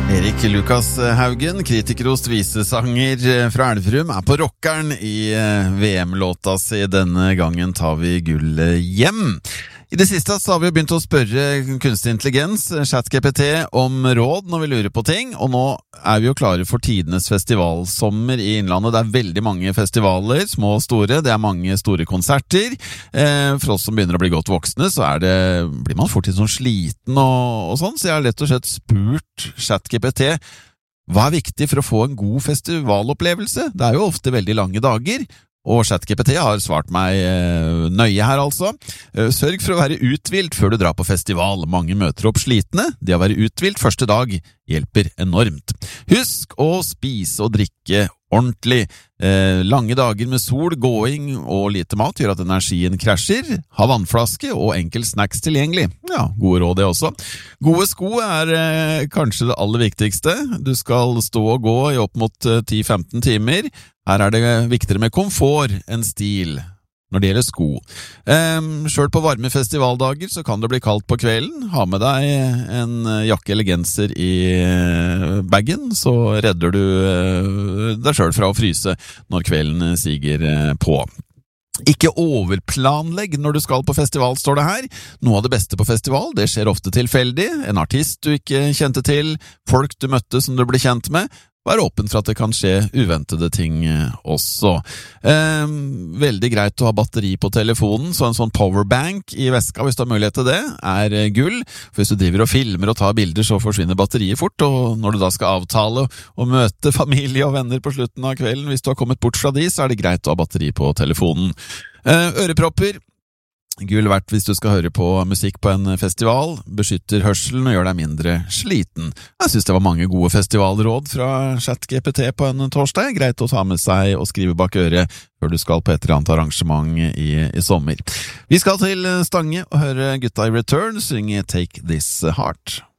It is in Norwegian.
Erik Lukas Haugen, kritikerrost visesanger fra Elverum, på rockeren i VM-låta si. Denne gangen tar vi gullet hjem. I det siste så har vi begynt å spørre kunstig intelligens, ChatGPT, om råd når vi lurer på ting, og nå vi jo klare for tidenes festivalsommer i Innlandet. Det veldig mange festivaler, små og store, det mange store konserter. For oss som begynner å bli godt voksne, så blir man fort litt sånn sliten og sånn, så jeg har lett og slett spurt ChatGPT, hva viktig for å få en god festivalopplevelse? Det jo ofte veldig lange dager, og ChatGPT har svart meg nøye her altså. Sørg for å være uthvilt før du drar på festival. Mange møter opp slitne. Det å være uthvilt første dag hjelper enormt. Husk å spise og drikke ordentlig. Lange dager med sol, gåing og lite mat gjør at energien krasjer. Ha vannflaske og enkel snacks tilgjengelig. Ja, gode råd det også. Gode sko kanskje det aller viktigste. Du skal stå og gå i opp mot 10-15 timer. Her det viktigere med komfort enn stil når det gjelder sko. Selv på varme festivaldager så kan det bli kaldt på kvelden. Ha med deg en jakke eller genser i bagen, så redder du deg selv fra å fryse når kvelden siger på. Ikke overplanlegg når du skal på festival, står det her. Noe av det beste på festival, det skjer ofte tilfeldig. En artist du ikke kjente til, folk du møtte som du ble kjent med. Vær åpen for at det kan skje uventede ting også. Veldig greit å ha batteri på telefonen, så en sånn powerbank i veska, hvis du har mulighet til det, gull. For hvis du driver og filmer og tar bilder, så forsvinner batteriet fort, og når du da skal avtale og møte familie og venner på slutten av kvelden, hvis du har kommet bort fra de, så det greit å ha batteri på telefonen. Ørepropper. Gull verdt hvis du skal høre på musikk på en festival, beskytter hørselen og gjør deg mindre sliten. Jeg synes det var mange gode festivalråd fra ChatGPT på en torsdag. Greit å ta med seg og skrive bak øret før du skal på et eller annet arrangement i sommer. Vi skal til Stange og høre gutta i Return synge Take This Heart.